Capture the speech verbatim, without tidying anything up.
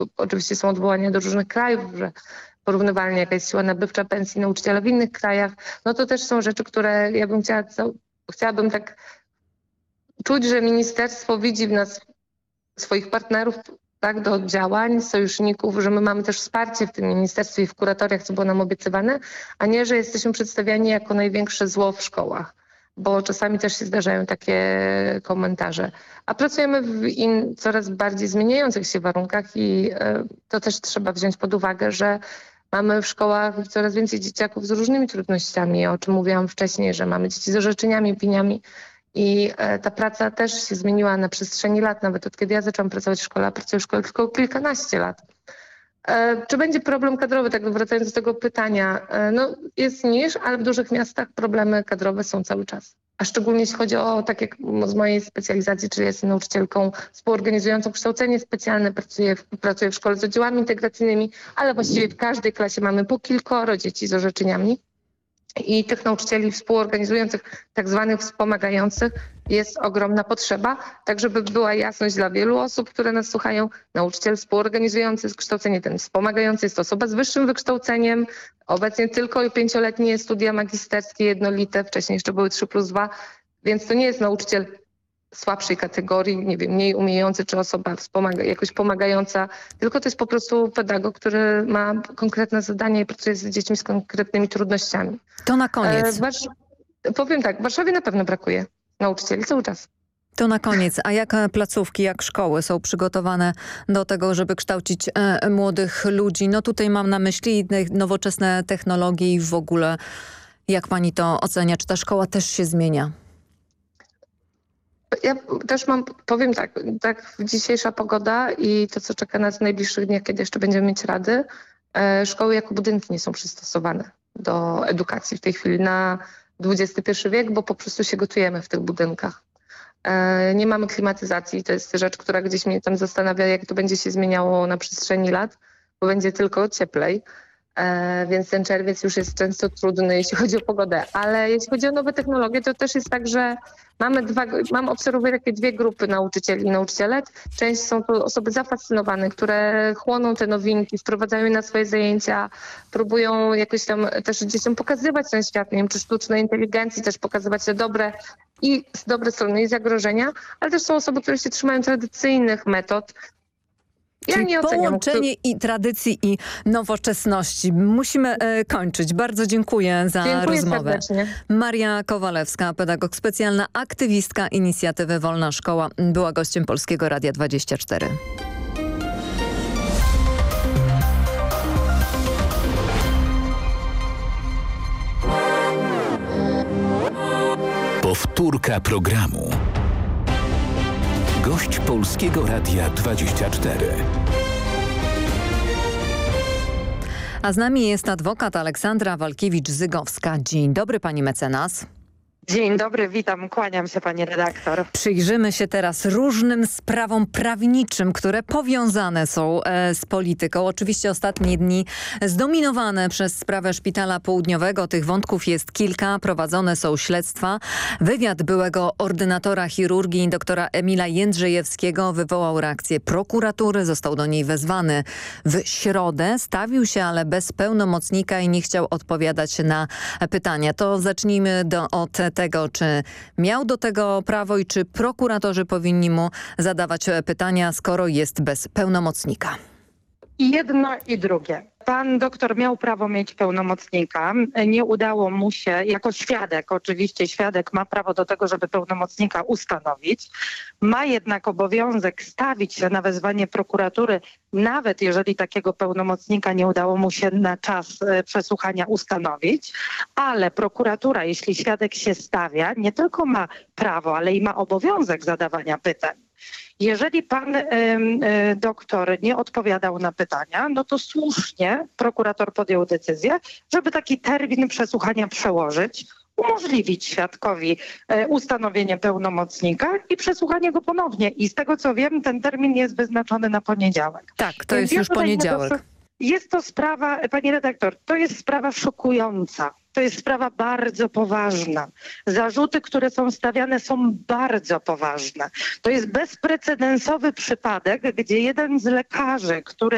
oczywiście są odwołania do różnych krajów, że porównywalnie jaka jest siła nabywcza pensji nauczyciela w innych krajach, no to też są rzeczy, które ja bym chciała, chciałabym tak czuć, że ministerstwo widzi w nas swoich partnerów, tak, do działań, sojuszników, że my mamy też wsparcie w tym ministerstwie i w kuratoriach, co było nam obiecywane, a nie, że jesteśmy przedstawiani jako największe zło w szkołach, bo czasami też się zdarzają takie komentarze. A pracujemy w in, coraz bardziej zmieniających się warunkach i y, to też trzeba wziąć pod uwagę, że mamy w szkołach coraz więcej dzieciaków z różnymi trudnościami, o czym mówiłam wcześniej, że mamy dzieci z orzeczeniami, opiniami. I ta praca też się zmieniła na przestrzeni lat, nawet od kiedy ja zaczęłam pracować w szkole, a pracuję w szkole tylko kilkanaście lat. E, czy będzie problem kadrowy, tak wracając do tego pytania? E, no jest niż, ale w dużych miastach problemy kadrowe są cały czas. A szczególnie jeśli chodzi o, tak jak z mojej specjalizacji, czyli jestem nauczycielką współorganizującą kształcenie specjalne, pracuję w, pracuję w szkole z oddziałami integracyjnymi, ale właściwie w każdej klasie mamy po kilkoro dzieci z orzeczeniami. I tych nauczycieli współorganizujących, tak zwanych wspomagających, jest ogromna potrzeba. Tak, żeby była jasność dla wielu osób, które nas słuchają, nauczyciel współorganizujący kształcenie, ten wspomagający jest to osoba z wyższym wykształceniem, obecnie tylko pięcioletnie studia magisterskie jednolite, wcześniej jeszcze były trzy plus dwa, więc to nie jest nauczyciel słabszej kategorii, nie wiem, mniej umiejący czy osoba wspomaga, jakoś pomagająca, tylko to jest po prostu pedagog, który ma konkretne zadania i pracuje z dziećmi z konkretnymi trudnościami. To na koniec. E, Warsz- powiem tak, w Warszawie na pewno brakuje nauczycieli cały czas. To na koniec. A jak placówki, jak szkoły są przygotowane do tego, żeby kształcić e, młodych ludzi? No tutaj mam na myśli nowoczesne technologie i w ogóle jak pani to ocenia? Czy ta szkoła też się zmienia? Ja też mam, powiem tak, tak dzisiejsza pogoda i to, co czeka nas w najbliższych dniach, kiedy jeszcze będziemy mieć rady, e, szkoły jako budynki nie są przystosowane do edukacji w tej chwili na dwudziesty pierwszy wiek, bo po prostu się gotujemy w tych budynkach. E, nie mamy klimatyzacji, to jest rzecz, która gdzieś mnie tam zastanawia, jak to będzie się zmieniało na przestrzeni lat, bo będzie tylko cieplej. E, więc ten czerwiec już jest często trudny, jeśli chodzi o pogodę. Ale jeśli chodzi o nowe technologie, to też jest tak, że mamy dwa, mam obserwuję takie dwie grupy nauczycieli i nauczycielek. Część są to osoby zafascynowane, które chłoną te nowinki, wprowadzają je na swoje zajęcia, próbują jakoś tam też dzieciom pokazywać ten świat, nie wiem, czy sztucznej inteligencji, też pokazywać te dobre i dobre strony i zagrożenia, ale też są osoby, które się trzymają tradycyjnych metod. Ja Czyli nie oceniam. połączenie i tradycji i nowoczesności. Musimy e, kończyć. Bardzo dziękuję za Dziękuję rozmowę. serdecznie. Maria Kowalewska, pedagog specjalna, aktywistka inicjatywy Wolna Szkoła, była gościem Polskiego Radia dwadzieścia cztery. Powtórka programu. Gość Polskiego Radia dwadzieścia cztery. A z nami jest adwokat Aleksandra Walkiewicz-Zygowska. Dzień dobry, pani mecenas. Dzień dobry, witam, kłaniam się pani redaktor. Przyjrzymy się teraz różnym sprawom prawniczym, które powiązane są e, z polityką. Oczywiście ostatnie dni zdominowane przez sprawę Szpitala Południowego. Tych wątków jest kilka, prowadzone są śledztwa. Wywiad byłego ordynatora chirurgii doktora Emila Jędrzejewskiego wywołał reakcję prokuratury. Został do niej wezwany w środę. Stawił się ale bez pełnomocnika i nie chciał odpowiadać na pytania. To zacznijmy do, od tego, czy miał do tego prawo i czy prokuratorzy powinni mu zadawać pytania, skoro jest bez pełnomocnika. I jedno i drugie. Pan doktor miał prawo mieć pełnomocnika. Nie udało mu się, jako świadek, oczywiście świadek ma prawo do tego, żeby pełnomocnika ustanowić. Ma jednak obowiązek stawić się na wezwanie prokuratury, nawet jeżeli takiego pełnomocnika nie udało mu się na czas przesłuchania ustanowić. Ale prokuratura, jeśli świadek się stawia, nie tylko ma prawo, ale i ma obowiązek zadawania pytań. Jeżeli pan y, y, doktor nie odpowiadał na pytania, no to słusznie prokurator podjął decyzję, żeby taki termin przesłuchania przełożyć, umożliwić świadkowi y, ustanowienie pełnomocnika i przesłuchanie go ponownie. I z tego co wiem, ten termin jest wyznaczony na poniedziałek. Tak, to jest ja już poniedziałek. Jest to sprawa, pani redaktor, to jest sprawa szokująca. To jest sprawa bardzo poważna. Zarzuty, które są stawiane, są bardzo poważne. To jest bezprecedensowy przypadek, gdzie jeden z lekarzy, który